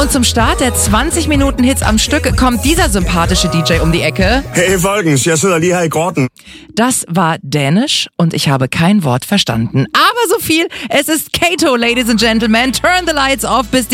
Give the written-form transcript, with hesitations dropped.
Und zum Start der 20 Minuten Hits am Stück kommt dieser sympathische DJ um die Ecke. Hey, folgens, jeg sidder lige her i Grotten. Das war Dänisch und ich habe kein Wort verstanden. Aber so viel, es ist Kato, Ladies and Gentlemen. Turn the lights off, bis die